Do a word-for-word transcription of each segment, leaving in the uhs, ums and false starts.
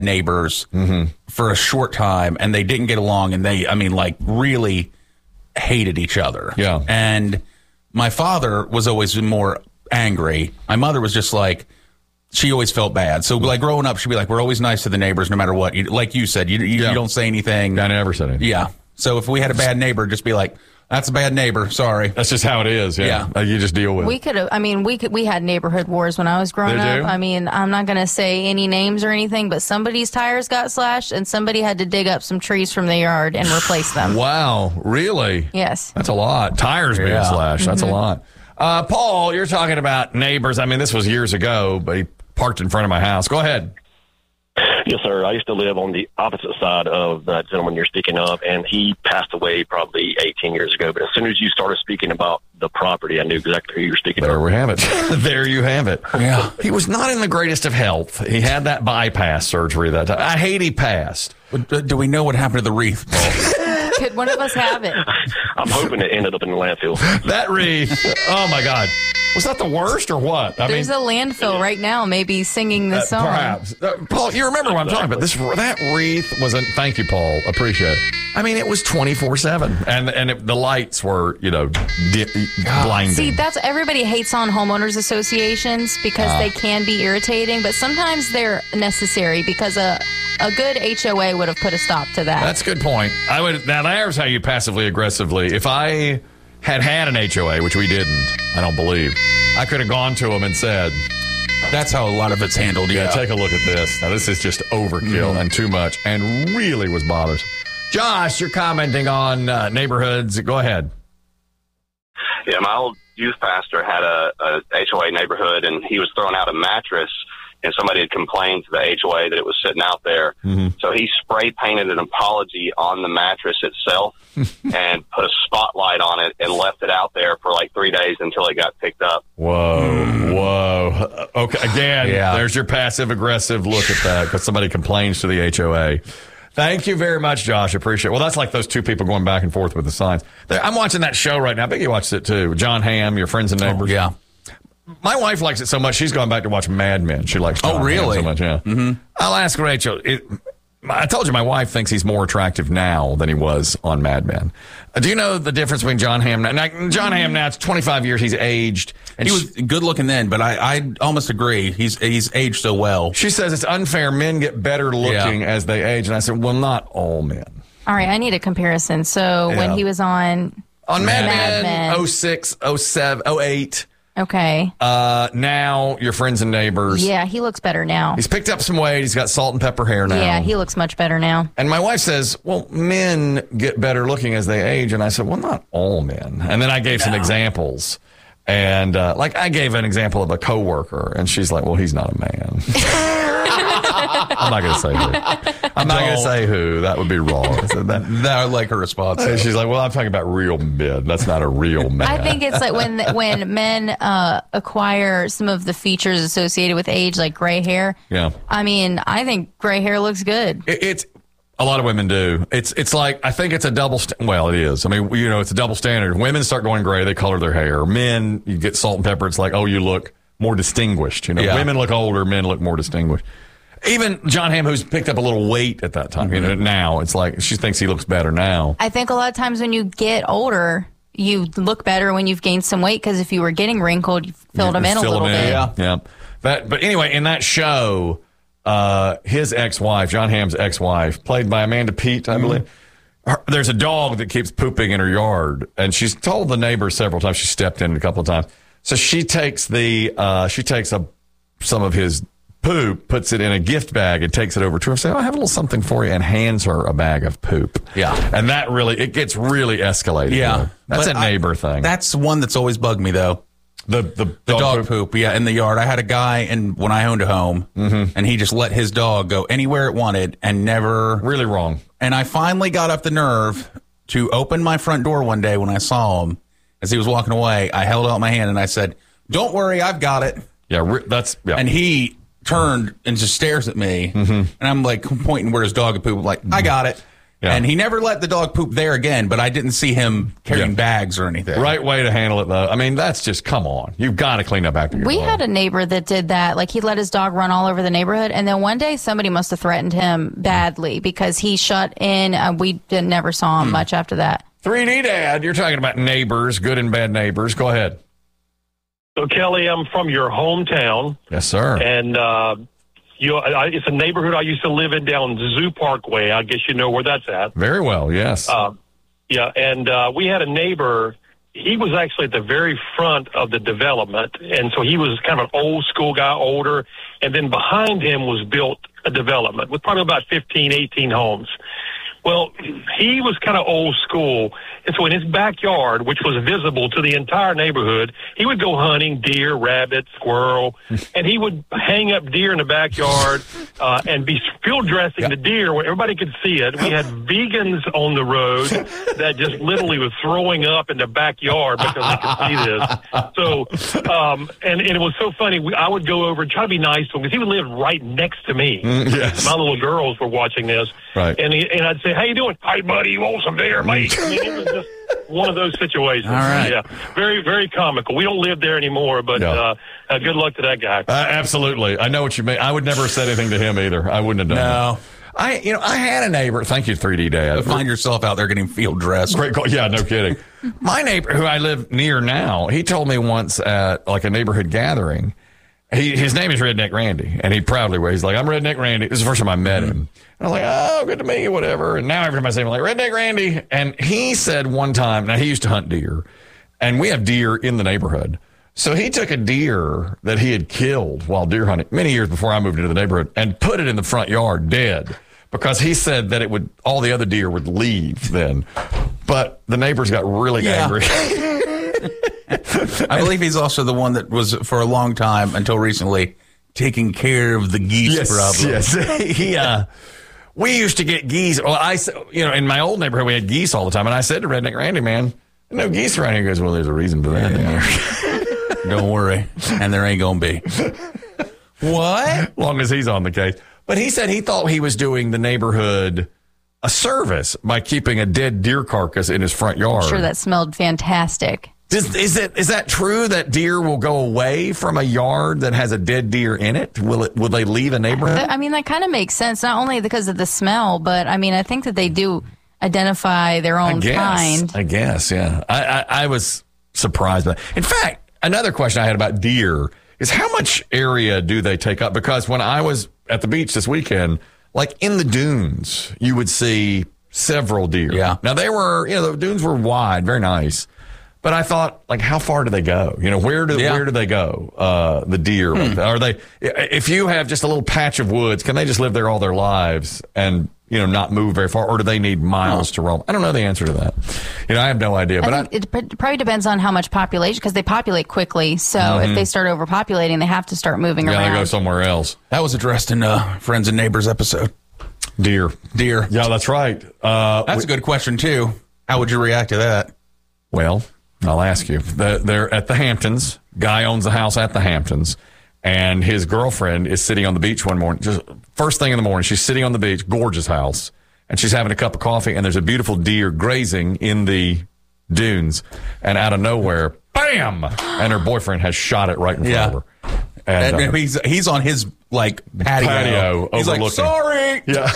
neighbors mm-hmm. for a short time, and they didn't get along, and they, I mean, like, really hated each other. Yeah. And my father was always more angry. My mother was just like, she always felt bad. So, like, growing up, she'd be like, we're always nice to the neighbors no matter what. You, like you said, you, you, yeah. you don't say anything. I never said anything. Yeah. So if we had a bad neighbor, just be like, that's a bad neighbor. Sorry. That's just how it is. Yeah. yeah. You just deal with we it. could have, I mean, we could, we had neighborhood wars when I was growing Did up. you? I mean, I'm not going to say any names or anything, but somebody's tires got slashed and somebody had to dig up some trees from the yard and replace them. Wow. Really? Yes. That's a lot. Tires being yeah. slashed. That's mm-hmm. a lot. Uh, Paul, you're talking about neighbors. I mean, this was years ago, but he parked in front of my house. Go ahead. Yes, sir. I used to live on the opposite side of that gentleman you're speaking of, and he passed away probably eighteen years ago. But as soon as you started speaking about the property, I knew exactly who you were speaking there of. There we have it. There you have it. Yeah. He was not in the greatest of health. He had that bypass surgery that time. I hate he passed. Do we know what happened to the wreath, Paul? Could one of us have it? I'm hoping it ended up in the landfill. That wreath. Oh, my God. Was that the worst or what? I There's mean, a landfill right now maybe singing the uh, song. Perhaps. Uh, Paul, you remember what I'm talking about. This That wreath was a... Thank you, Paul. Appreciate it. I mean, it was twenty-four seven. And and it, the lights were, you know, di- blinding. See, that's... Everybody hates on homeowners associations because uh, they can be irritating, but sometimes they're necessary because a, a good H O A would have put a stop to that. That's a good point. I would... Now, there's how you passively aggressively... If I... had had an H O A, which we didn't, I don't believe, I could have gone to him and said, that's how a lot of it's handled. Yeah, yeah take a look at this. Now, this is just overkill mm-hmm. and too much and really was bothersome. Josh, you're commenting on uh, neighborhoods. Go ahead. Yeah, my old youth pastor had a, a H O A neighborhood, and he was throwing out a mattress, and somebody had complained to the H O A that it was sitting out there. Mm-hmm. So he spray painted an apology on the mattress itself and put a spotlight on it and left it out there for like three days until it got picked up. Whoa, whoa. Okay, again, yeah. There's your passive-aggressive look at that because somebody complains to the H O A. Thank you very much, Josh. Appreciate it. Well, that's like those two people going back and forth with the signs. I'm watching that show right now. I bet you watched it too. John Hamm, Your Friends and Neighbors. Oh, yeah. My wife likes it so much, she's gone back to watch Mad Men. She likes John Oh, really? Hamm so much, yeah. Mm-hmm. I'll ask Rachel. It, I told you my wife thinks he's more attractive now than he was on Mad Men. Uh, do you know the difference between John Hamm now? now John Hamm now, it's twenty-five years. He's aged. And he was good looking then, but I, I almost agree. He's he's aged so well. She says it's unfair. Men get better looking yeah. as they age. And I said, well, not all men. All right, I need a comparison. So yeah. when he was on... On Mad, Mad Men, Men. oh six, oh seven, oh eight. Okay. Uh, now, Your Friends and Neighbors. Yeah, he looks better now. He's picked up some weight. He's got salt and pepper hair now. Yeah, he looks much better now. And my wife says, well, men get better looking as they age. And I said, well, not all men. And then I gave no. some examples. And, uh, like, I gave an example of a coworker. And she's like, well, he's not a man. I'm not going to say who. I'm not going to say who. That would be wrong. So that, that I like her response. And she's like, well, I'm talking about real men. That's not a real man. I think it's like when when men uh, acquire some of the features associated with age, like gray hair. Yeah. I mean, I think gray hair looks good. It, it's a lot of women do. It's it's like, I think it's a double, st- well, it is. I mean, you know, it's a double standard. Women start going gray, they color their hair. Men, you get salt and pepper. It's like, oh, you look more distinguished. You know, yeah. Women look older, men look more distinguished. Even John Hamm, who's picked up a little weight at that time, mm-hmm. you know, now it's like she thinks he looks better now. I think a lot of times when you get older, you look better when you've gained some weight because if you were getting wrinkled, you filled them in a little in, bit. Yeah, yeah. But but anyway, in that show, uh, his ex-wife, John Hamm's ex-wife, played by Amanda Peet, I believe. Mm-hmm. Her, there's a dog that keeps pooping in her yard, and she's told the neighbors several times. She stepped in a couple of times, so she takes the uh, she takes a some of his poop, puts it in a gift bag, and takes it over to her. Say, oh, I have a little something for you, and hands her a bag of poop. Yeah, and that really it gets really escalated. Yeah, there. That's but a neighbor I, thing. That's one that's always bugged me though. The the, the dog, dog poop. poop, yeah, in the yard. I had a guy, and when I owned a home, mm-hmm. and he just let his dog go anywhere it wanted, and never really wrong. And I finally got up the nerve to open my front door one day when I saw him as he was walking away. I held out my hand and I said, "Don't worry, I've got it." Yeah, that's yeah. And he turned and just stares at me, mm-hmm. and I'm like pointing where his dog had pooped, like, "I got it." Yeah. And he never let the dog poop there again, but I didn't see him carrying Yeah. bags or anything. Right way to handle it, though. I mean, that's just, come on. You've got to clean up after your We dog. had a neighbor that did that. Like, he let his dog run all over the neighborhood, and then one day somebody must have threatened him badly because he shut in. Uh, we did, never saw him Hmm. much after that. three D Dad, you're talking about neighbors, good and bad neighbors. Go ahead. So, Kelly, I'm from your hometown, Yes, sir. and uh, you, I, it's a neighborhood I used to live in down Zoo Parkway. I guess you know where that's at. Very well, yes. Uh, yeah, and uh, we had a neighbor. He was actually at the very front of the development, and so he was kind of an old school guy, older, and then behind him was built a development with probably about fifteen, eighteen homes. Well, he was kind of old school, and so in his backyard, which was visible to the entire neighborhood, he would go hunting deer, rabbit, squirrel, and he would hang up deer in the backyard uh, and be field dressing the deer where everybody could see it. We had vegans on the road that just literally was throwing up in the backyard because they could see this. So, um, and, and it was so funny. We, I would go over and try to be nice to him because he would live right next to me. yes. My little girls were watching this. Right. And, he, and I'd say, how you doing? Hey, buddy, you want some beer, mate? I mean, it was just one of those situations. All right. Yeah. Very, very comical. We don't live there anymore, but Yeah. uh, uh, good luck to that guy. Uh, absolutely. I know what you mean. I would never have said anything to him either. I wouldn't have done No. that. I, you know, I had a neighbor. Thank you, three D Dad. Find yourself out there getting field dressed. Great call. Yeah, no kidding. My neighbor, who I live near now, he told me once at like a neighborhood gathering, he, his name is Redneck Randy, and he proudly wears. He's like, I'm Redneck Randy. This is the first time I met him. And I'm like, oh, good to meet you, whatever. And now every time I say him, I'm like, Redneck Randy. And he said one time, now he used to hunt deer, and we have deer in the neighborhood. So he took a deer that he had killed while deer hunting many years before I moved into the neighborhood and put it in the front yard dead because he said that it would, all the other deer would leave then. But the neighbors got really Yeah. angry. I believe he's also the one that was, for a long time, until recently, taking care of the geese problem. Yes. he, uh, we used to get geese. Well, I, s- you know, in my old neighborhood, we had geese all the time. And I said to Redneck Randy, man, no geese around here. He goes, well, there's a reason for that. Don't worry. And there ain't going to be. What? As long as he's on the case. But he said he thought he was doing the neighborhood a service by keeping a dead deer carcass in his front yard. I'm sure that smelled fantastic. Is, is it is that true that deer will go away from a yard that has a dead deer in it? Will it will they leave a neighborhood? I mean, that kind of makes sense, not only because of the smell, but I mean, I think that they do identify their I own guess. kind. I guess, yeah. I, I, I was surprised by that. In fact, another question I had about deer is how much area do they take up? Because when I was at the beach this weekend, like in the dunes, you would see several deer. Yeah. Now they were, you know, the dunes were wide, very nice. But I thought, like, how far do they go? You know, where do Yeah. where do they go? Uh, the deer, like that? Are they? If you have just a little patch of woods, can they just live there all their lives and you know not move very far, or do they need miles to roam? I don't know the answer to that. You know, I have no idea. But I I, think it p- probably depends on how much population, because they populate quickly. So if they start overpopulating, they have to start moving yeah, around. they go somewhere else. That was addressed in uh, Friends and Neighbors episode. Deer. Deer. Yeah, that's right. Uh, That's a good question, too. How would you react to that? Well, I'll ask you. The, they're at the Hamptons. Guy owns a house at the Hamptons, and his girlfriend is sitting on the beach one morning. Just first thing in the morning, she's sitting on the beach, gorgeous house, and she's having a cup of coffee, and there's a beautiful deer grazing in the dunes, and out of nowhere, bam! And her boyfriend has shot it right in front Yeah. of her. And, And uh, he's he's on his like patio. Patio He's like, overlooking. sorry. yeah.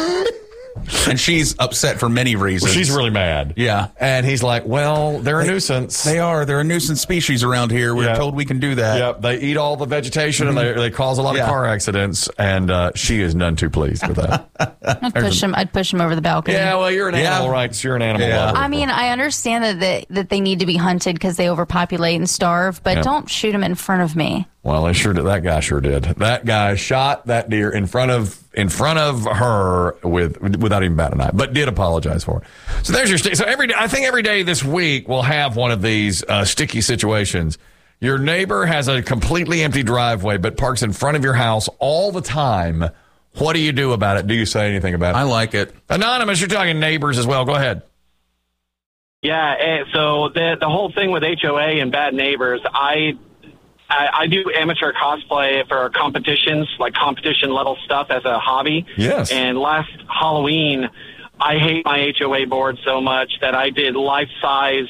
And she's upset for many reasons. She's really mad. Yeah. And he's like, well, they're a They- nuisance. They are. They're a nuisance species around here. We're Yeah. told we can do that. Yep, they eat all the vegetation and they, they cause a lot Yeah. of car accidents, and uh, she is none too pleased with that. I'd push him. I'd push him over the balcony. yeah, well, you're an Yeah. animal rights. You're an animal Yeah. lover. I mean, I understand that they, that they need to be hunted because they overpopulate and starve, but Yeah. don't shoot them in front of me. well, they sure did. That guy sure did. That guy shot that deer in front of in front of her with without even batting an eye, but did apologize for it. So there's your st- so every day. I think every day this week we'll have one of these uh, sticky situations. Your neighbor has a completely empty driveway, but parks in front of your house all the time. What do you do about it? Do you say anything about it? I like it. Anonymous, you're talking neighbors as well. Go ahead. Yeah, eh, so the the whole thing with H O A and bad neighbors, I, I I do amateur cosplay for competitions, like competition level stuff as a hobby. Yes. And last Halloween, I hate my H O A board so much that I did life-size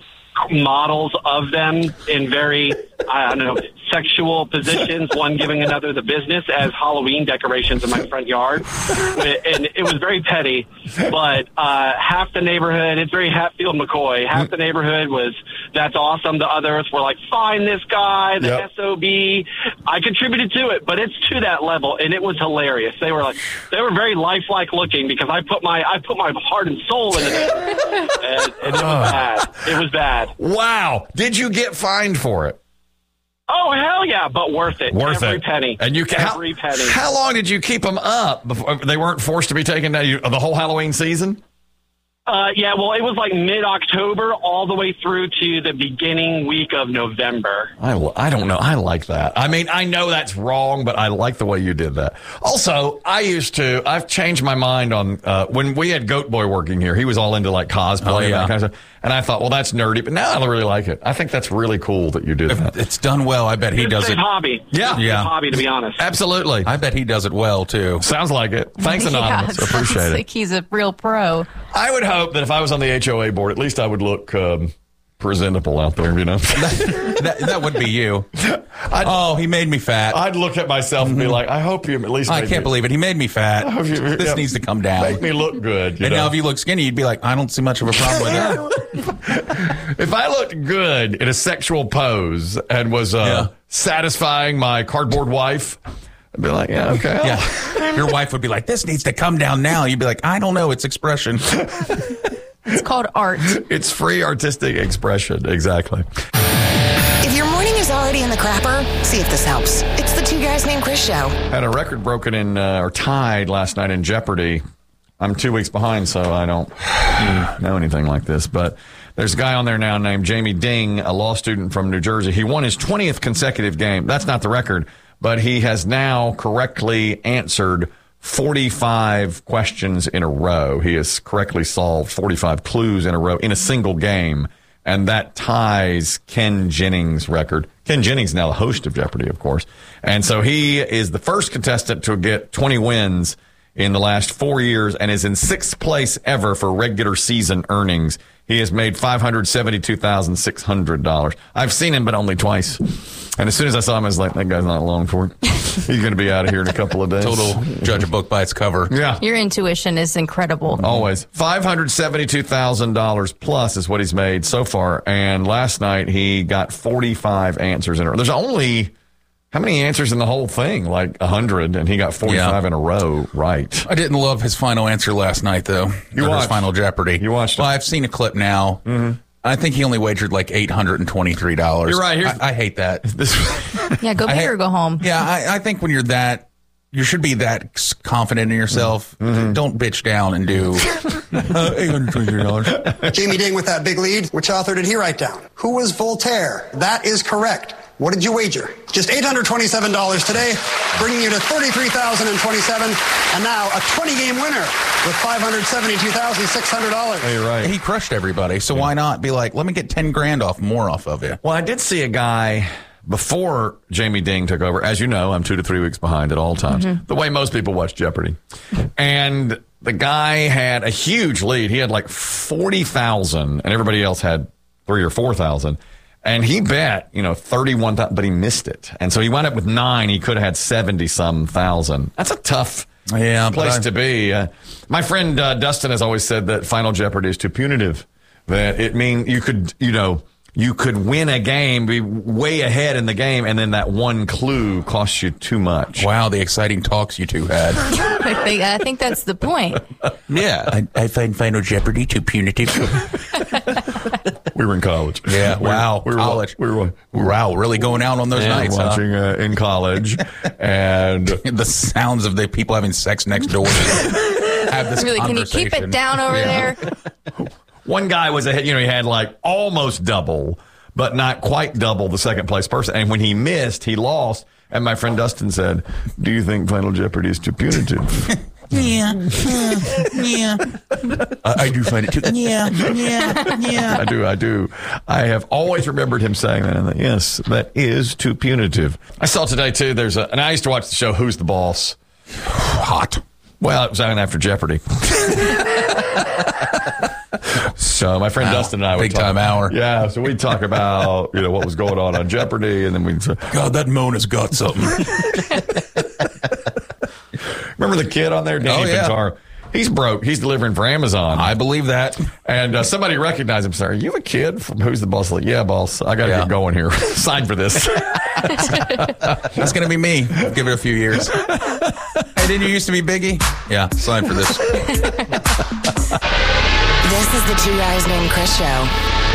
models of them in very, I don't know, sexual positions, one giving another the business as Halloween decorations in my front yard. And it was very petty, but uh, half the neighborhood, it's very Hatfield McCoy, half the neighborhood was, that's awesome. The others were like, find this guy, the Yep. S O B. I contributed to it, but it's to that level, and it was hilarious. They were like, they were very lifelike looking because I put my, I put my heart and soul into it. and, and it was bad. It was bad. Wow. Did you get fined for it? Oh, hell yeah, but worth it. Worth Every it. penny. And you ca- Every how, penny. How long did you keep them up before they weren't forced to be taken down? You, the whole Halloween season? Uh, yeah, well, it was like mid-October all the way through to the beginning week of November. I, I don't know. I like that. I mean, I know that's wrong, but I like the way you did that. Also, I used to, I've changed my mind on, uh, when we had Goat Boy working here, he was all into like cosplay Oh, and yeah. that kind of stuff. And I thought, well, that's nerdy, but now I really like it. I think that's really cool that you did If that. it's done well, I bet he It's does a it. hobby. Yeah. It's a Yeah. hobby, to be honest. Absolutely. I bet he does it well too. Sounds like it. Thanks, Yeah, Anonymous. it Appreciate sounds it. like he's a real pro. I would hope that if I was on the H O A board, at least I would look um, presentable out there, you know? that, that would be you. Oh, he made me fat. I'd look at myself and be like, I hope you at least I made can't me, believe it. He made me fat. hope you- This yeah. needs to come down. make me look good. You and know? now if you look skinny, you'd be like, I don't see much of a problem with it. If I looked good in a sexual pose and was uh, Yeah. satisfying my cardboard wife, I'd be like, yeah, okay. Yeah. Your wife would be like, this needs to come down now. You'd be like, I don't know. It's expression. It's called art. It's free artistic expression. Exactly. If your morning is already in the crapper, see if this helps. It's the Two Guys Named Chris show. Had a record broken in, uh, or tied last night in Jeopardy. I'm two weeks behind, so I don't mm, know anything like this. But there's a guy on there now named Jamie Ding, a law student from New Jersey. He won his twentieth consecutive game. That's not the record, but he has now correctly answered forty-five questions in a row. He has correctly solved forty-five clues in a row in a single game. And that ties Ken Jennings' record. Ken Jennings is now the host of Jeopardy, of course. And so he is the first contestant to get twenty wins in the last four years and is in sixth place ever for regular season earnings. He has made five hundred seventy-two thousand six hundred dollars. I've seen him, but only twice. And as soon as I saw him, I was like, that guy's not long for it. He's going to be out of here in a couple of days. Total judge a book by its cover. Yeah. Your intuition is incredible. Always. five hundred seventy-two thousand dollars plus is what he's made so far. And last night he got forty-five answers in a row. There's only, how many answers in the whole thing? Like one hundred, and he got forty-five Yeah. in a row right. I didn't love his final answer last night, though. You Or watched. his final Jeopardy. You watched it. Well, I've seen a clip now. Mm-hmm. I think he only wagered like eight hundred twenty-three dollars. You're right. Here's- I, I hate that. This, Yeah, go big I- or go home. Yeah, I, I think when you're that, you should be that s- confident in yourself. Mm-hmm. Don't bitch down and do uh, eight hundred twenty-three dollars. Jamie Ding with that big lead. Which author did he write down? Who was Voltaire? That is correct. What did you wager? Just eight hundred twenty-seven dollars today, bringing you to thirty-three thousand twenty-seven dollars, and now a twenty-game winner with five hundred seventy-two thousand six hundred dollars. you're right. He crushed everybody, so why not be like, let me get ten grand off more off of you? Well, I did see a guy before Jamie Ding took over. As you know, I'm two to three weeks behind at all times, the way most people watch Jeopardy. And the guy had a huge lead. He had like forty thousand, and everybody else had three or four thousand. And he bet, you know, thirty-one thousand, but he missed it. And so he wound up with nine. He could have had seventy some thousand. That's a tough Yeah, but place I- to be. Uh, my friend uh, Dustin has always said that Final Jeopardy is too punitive. That it mean you could, you know, you could win a game, be way ahead in the game, and then that one clue costs you too much. Wow, the exciting talks you two had. I think, I think that's the point. Yeah. I, I find Final Jeopardy too punitive. We were in college. Yeah, We were- wow, we were, college. We were, we were Wow, really going out on those yeah, nights, huh? watching uh, in college, and The sounds of the people having sex next door. Have this Really, can you keep conversation. it down over Yeah. there? one guy was ahead. You know, he had like almost double, but not quite double the second place person. And when he missed, he lost. And my friend Dustin said, "Do you think Final Jeopardy is too punitive?" Yeah, yeah, yeah. I, I do find it too. Yeah, yeah, yeah. I do, I do. I have always remembered him saying that. And that, yes, that is too punitive. I saw today too. There's a, and I used to watch the show Who's the Boss. Hot. Well, it was on after Jeopardy. So my friend Wow. Dustin and I would Big talk, time hour. Yeah, so we'd talk about you know what was going on on Jeopardy, and then we'd say, God, that Mona's got something. remember the kid on there, Danny Oh, yeah. Pintar? He's broke. He's delivering for Amazon. I believe that. And uh, somebody recognized him. Sorry, are you a kid from Who's the Boss? Like, yeah, boss. I got to Yeah. get going here. Sign for this. That's going to be me. Give it a few years. Hey, didn't you used to be Biggie? Yeah, sign for this. This is the Two Guys Named Chris show.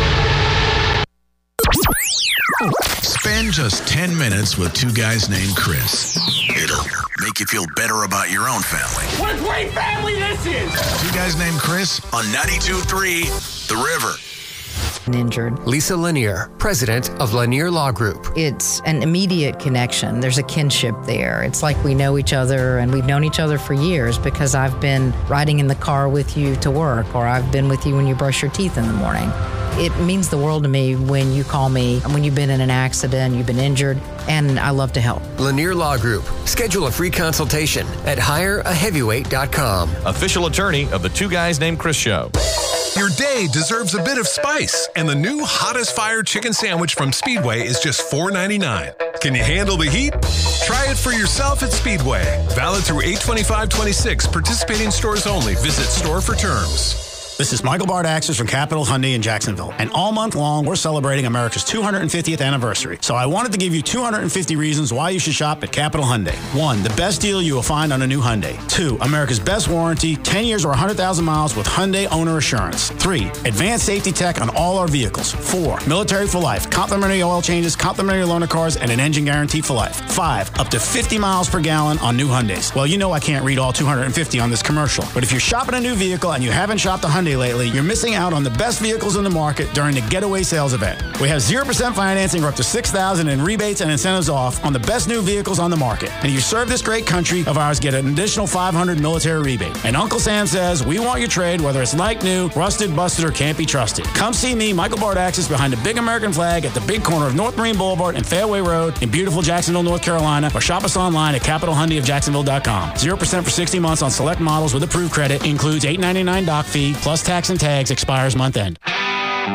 Spend just ten minutes with two guys named Chris. It'll make you feel better about your own family. What a great family this is! Two guys named Chris on ninety-two point three The River. Injured. Lisa Lanier, president of Lanier Law Group. It's an immediate connection. There's a kinship there. It's like we know each other, and we've known each other for years because I've been riding in the car with you to work, or I've been with you when you brush your teeth in the morning. It means the world to me when you call me, when you've been in an accident, you've been injured, and I love to help. Lanier Law Group. Schedule a free consultation at hire a heavyweight dot com. Official attorney of the Two Guys Named Chris show. Your day deserves a bit of spice, and the new Hot as Fire chicken sandwich from Speedway is just four ninety-nine. Can you handle the heat? Try it for yourself at Speedway. Valid through eight twenty-five twenty-six. Participating stores only. Visit store for terms. This is Michael Bardaxis from Capital Hyundai in Jacksonville. And all month long, we're celebrating America's two hundred fiftieth anniversary. So I wanted to give you two hundred fifty reasons why you should shop at Capital Hyundai. One, the best deal you will find on a new Hyundai. Two, America's best warranty, ten years or one hundred thousand miles with Hyundai Owner Assurance. Three, advanced safety tech on all our vehicles. Four, military for life, complimentary oil changes, complimentary loaner cars, and an engine guarantee for life. Five, up to fifty miles per gallon on new Hyundais. Well, you know I can't read all two hundred fifty on this commercial. But if you're shopping a new vehicle and you haven't shopped a Hyundai lately, you're missing out on the best vehicles in the market during the Getaway Sales event. We have zero percent financing or up to six thousand dollars in rebates and incentives off on the best new vehicles on the market. And if you serve this great country of ours, get an additional five hundred dollars military rebate. And Uncle Sam says, we want your trade, whether it's like new, rusted, busted, or can't be trusted. Come see me, Michael Bardaxis, behind the big American flag at the big corner of North Marine Boulevard and Fairway Road in beautiful Jacksonville, North Carolina, or shop us online at capital hyundai of jacksonville dot com. zero percent for sixty months on select models with approved credit. Includes eight ninety-nine doc fee plus tax and tags. Expires month end.